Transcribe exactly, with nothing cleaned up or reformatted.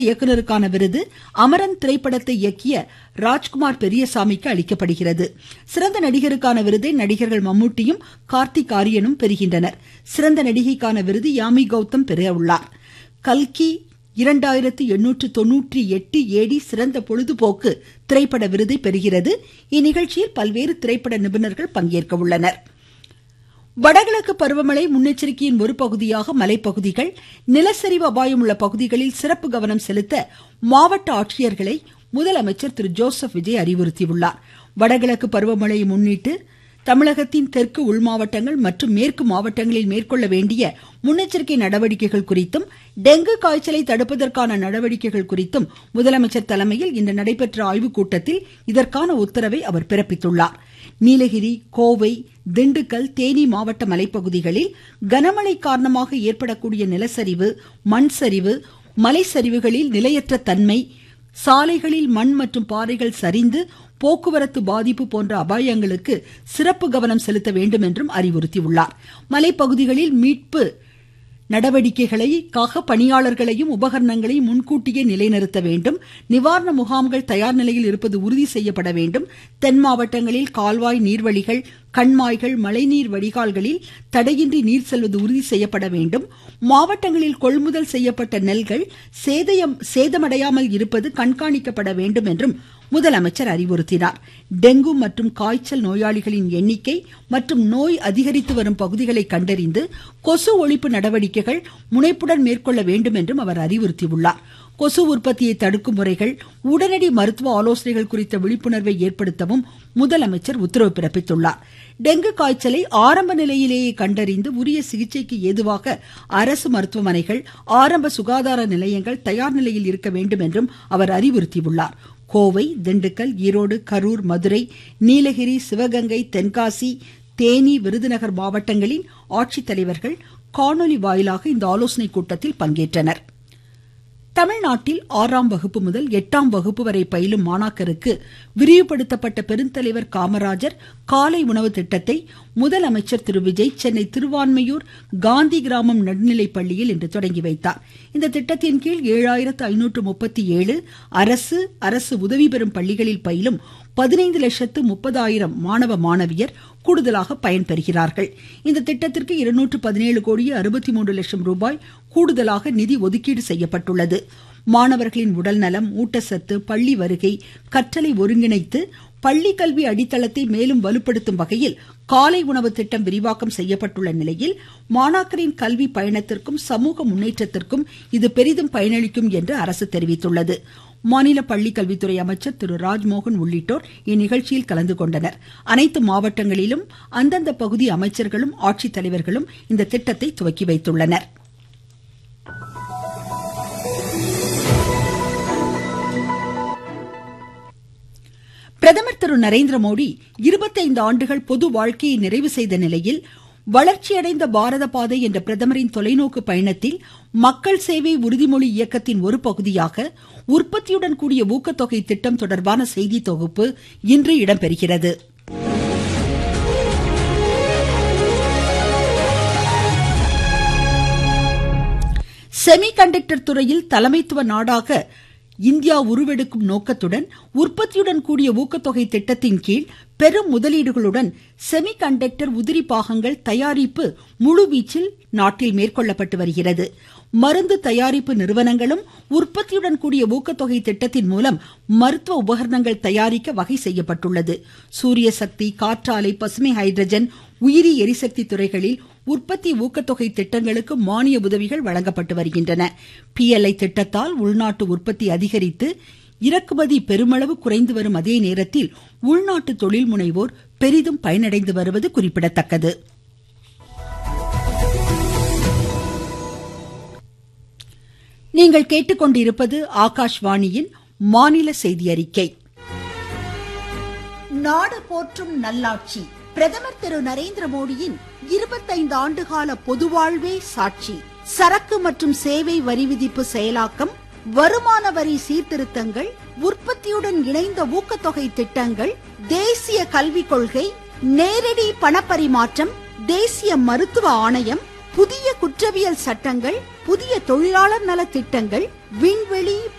இயக்குனருக்கான விருது அமரன் திரைப்படத்தை இயக்கிய ராஜ்குமார் பெரியசாமிக்கு அளிக்கப்படுகிறது. சிறந்த நடிகருக்கான விருதை நடிகர்கள் மம்முட்டியும் கார்த்திக் ஆரியனும் பெறுகின்றனர். சிறந்த நடிகைக்கான விருது யாமி கௌதம் பெற உள்ளார். கல்கி இரண்டாயிரத்து எண்ணூற்று தொண்ணூற்றி எட்டு ஏடி சிறந்த பொழுதுபோக்கு திரைப்பட விருதை பெறுகிறது. இந்நிகழ்ச்சியில் பல்வேறு திரைப்பட நிபுணர்கள் பங்கேற்க உள்ளனர். வடகிழக்கு பருவமழை முன்னெச்சரிக்கையின் ஒரு பகுதியாக மலைப்பகுதிகள், நிலச்சரிவு அபாயம் உள்ள பகுதிகளில் சிறப்பு கவனம் செலுத்த மாவட்ட ஆட்சியர்களை முதலமைச்சர் திரு ஜோசப் விஜய் அறிவுறுத்தியுள்ளார். வடகிழக்கு பருவமழையை முன்னிட்டு தமிழகத்தின் தெற்கு உள் மாவட்டங்கள் மற்றும் மேற்கு மாவட்டங்களில் மேற்கொள்ள வேண்டிய முன்னெச்சரிக்கை நடவடிக்கைகள் குறித்தும் டெங்கு காய்ச்சலை தடுப்பதற்கான நடவடிக்கைகள் குறித்தும் முதலமைச்சர் தலைமையில் இன்று நடைபெற்ற ஆய்வுக்கூட்டத்தில் இதற்கான உத்தரவை அவர் பிறப்பித்துள்ளார். நீலகிரி, கோவை, திண்டுக்கல், தேனி மாவட்ட மலைப்பகுதிகளில் கனமழை காரணமாக ஏற்படக்கூடிய நிலச்சரிவு, மண் சரிவு, மலை சரிவுகளில் நிலையற்ற தன்மை, சாலைகளில் மண் மற்றும் பாறைகள் சரிந்து போக்குவரத்து பாதிப்பு போன்ற அபாயங்களுக்கு சிறப்பு கவனம் செலுத்த வேண்டும் என்றும் அறிவுறுத்தியுள்ளார். மலைப்பகுதிகளில் மீட்பு நடவடிக்கைகளுக்காக பணியாளர்களையும் உபகரணங்களையும் முன்கூட்டியே நிலைநிறுத்த வேண்டும். நிவாரண முகாம்கள் தயார் நிலையில் இருப்பது உறுதி செய்யப்பட வேண்டும். தென் மாவட்டங்களில் கால்வாய், நீர்வழிகள், கண்மாய்கள், மழைநீர் வடிகால்களில் தடையின்றி நீர் செல்வது உறுதி செய்யப்பட வேண்டும். மாவட்டங்களில் கொள்முதல் செய்யப்பட்ட நெல்கள் சேதயம் சேதமடையாமல் இருப்பது கண்காணிக்கப்பட வேண்டும் என்றும் முதலமைச்சர் அறிவுறுத்தினார். டெங்கு மற்றும் காய்ச்சல் நோயாளிகளின் எண்ணிக்கை மற்றும் நோய் அதிகரித்து வரும் பகுதிகளை கண்டறிந்து கொசு ஒழிப்பு நடவடிக்கைகள் முனைப்புடன் மேற்கொள்ள வேண்டும் என்றும் அவர் அறிவுறுத்தியுள்ளார். கொசு உற்பத்தியை தடுக்கும் முறைகள், உடனடி மருத்துவ ஆலோசனைகள் குறித்த விழிப்புணர்வை ஏற்படுத்தவும் முதலமைச்சர் உத்தரவு பிறப்பித்துள்ளார். டெங்கு காய்ச்சலை ஆரம்ப நிலையிலேயே கண்டறிந்து உரிய சிகிச்சைக்கு ஏதுவாக அரசு மருத்துவமனைகள், ஆரம்ப சுகாதார நிலையங்கள் தயார் நிலையில் இருக்க வேண்டும் என்றும் அவர் அறிவுறுத்தியுள்ளார். கோவை, திண்டுக்கல், ஈரோடு, கரூர், மதுரை, நீலகிரி, சிவகங்கை, தென்காசி, தேனி, விருதுநகர் மாவட்டங்களின் ஆட்சித்தலைவர்கள் காணொலி வாயிலாக இந்த ஆலோசனை கூட்டத்தில் பங்கேற்றனர். தமிழ்நாட்டில் ஆறாம் வகுப்பு முதல் எட்டாம் வகுப்பு வரை பயிலும் மாணாக்கருக்கு விரிவுபடுத்தப்பட்ட பெருந்தலைவர் காமராஜர் காலை உணவு திட்டத்தை முதலமைச்சர் திரு விஜய் சென்னை திருவான்மையூர் காந்தி கிராமம் நடுநிலைப் பள்ளியில் இன்று தொடங்கி வைத்தார். இந்த திட்டத்தின் கீழ் ஏழாயிரத்து ஐநூற்று முப்பத்தி ஏழு அரசு அரசு உதவி பெறும் பள்ளிகளில் பயிலும் பதினைந்து லட்சத்து முப்பதாயிரம் மாணவ மாணவியர் கூடுதலாக பயன்பெறுகிறார்கள். இந்த திட்டத்திற்கு இருநூற்று பதினேழு கோடியே அறுபத்தி மூன்று லட்சம் ரூபாய் கூடுதலாக நிதி ஒதுக்கீடு செய்யப்பட்டுள்ளது. மாணவர்களின் உடல்நலம், ஊட்டச்சத்து, பள்ளி வருகை, கற்றலை ஒருங்கிணைத்து பள்ளி கல்வி அடித்தளத்தை மேலும் வலுப்படுத்தும் வகையில் காலை உணவு திட்டம் விரிவாக்கம் செய்யப்பட்டுள்ள நிலையில் மாணாக்கரின் கல்வி பயணத்திற்கும் சமூக முன்னேற்றத்திற்கும் இது பெரிதும் பயனளிக்கும் என்று அரசு தெரிவித்துள்ளது. மாநில பள்ளிக்கல்வித்துறை அமைச்சர் திரு ராஜ்மோகன் உள்ளிட்டோர் இந்நிகழ்ச்சியில் கலந்து கொண்டனர். அனைத்து மாவட்டங்களிலும் அந்தந்த பகுதி அமைச்சர்களும் ஆட்சித்தலைவர்களும் இந்த திட்டத்தை துவக்கி வைத்துள்ளனர். பிரதமர் திரு நரேந்திர மோடி இருபத்தைந்து ஆண்டுகள் பொது வாழ்க்கையை நிறைவு செய்த நிலையில் வளர்ச்சியடைந்த பாரத பாதை என்ற பிரதமரின் தொலைநோக்கு பயணத்தில் மக்கள் சேவை உறுதிமொழி இயக்கத்தின் ஒரு பகுதியாக உற்பத்தியுடன் கூடிய ஊக்கத்தொகை திட்டம் தொடர்பான செய்தி தொகுப்பு இன்று இடம்பெறுகிறது. செமி கண்டக்டர் துறையில் தலைமைத்துவ நாடாக இந்தியா உருவெடுக்கும் நோக்கத்துடன் உற்பத்தியுடன் கூடிய ஊக்கத்தொகை திட்டத்தின் கீழ் பெரும் முதலீடுகளுடன் செமி கண்டக்டர் உதிரி பாகங்கள் தயாரிப்பு முழுவீச்சில் நாட்டில் மேற்கொள்ளப்பட்டு வருகிறது. மருந்து தயாரிப்பு நிறுவனங்களும் உற்பத்தியுடன் கூடிய ஊக்கத்தொகை திட்டத்தின் மூலம் மருத்துவ உபகரணங்கள் தயாரிக்க வகை செய்யப்பட்டுள்ளது. சூரிய சக்தி, காற்றாலை, பசுமை ஹைட்ரஜன், உயிரி எரிசக்தி துறைகளில் உற்பத்தி ஊக்கத்தொகை திட்டங்களுக்கு மானிய உதவிகள் வழங்கப்பட்டு வருகின்றன. பிஎல்ஐ திட்டத்தால் உள்நாட்டு உற்பத்தி அதிகரித்து இறக்குமதி பெருமளவு குறைந்து வரும் அதே நேரத்தில் உள்நாட்டு தொழில் முனைவோர் பெரிதும் பயனடைந்து வருவது குறிப்பிடத்தக்கது. நீங்கள் கேட்டுக்கொண்டிருப்பது ஆகாஷ்வாணியின் மாநில செய்தி அறிக்கை. நாடு போற்றும் நல்லாட்சி பிரதமர் திரு நரேந்திர மோடியின் இருபத்தைந்து ஆண்டுகால பொதுவாழ்வே சாட்சி. சரக்கு மற்றும் சேவை வரி விதிப்பு செயலாக்கம், வருமான வரி சீர்திருத்தங்கள், உற்பத்தியுடன் இணைந்த ஊக்கத்தொகை திட்டங்கள், தேசிய கல்விக் கொள்கை, நேரடி பணப்பரிமாற்றம், தேசிய மருத்துவ ஆணையம், புதிய குற்றவியல் சட்டங்கள், புதிய தொழிலாளர் நல திட்டங்கள், விண்வெளி